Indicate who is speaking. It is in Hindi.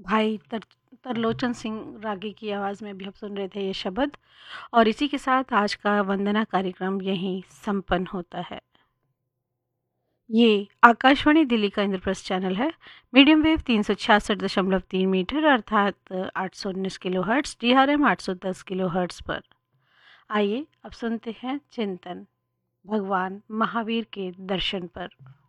Speaker 1: भाई तरलोचन सिंह रागी की आवाज़ में अभी आप सुन रहे थे ये शब्द। और इसी के साथ आज का वंदना कार्यक्रम यहीं संपन्न होता है। ये आकाशवाणी दिल्ली का इंद्रप्रस्थ चैनल है। मीडियम वेव 366.3 मीटर अर्थात 819 kilo hertz, DRM 810 kilo hertz पर। आइए अब सुनते हैं चिंतन भगवान महावीर के दर्शन पर।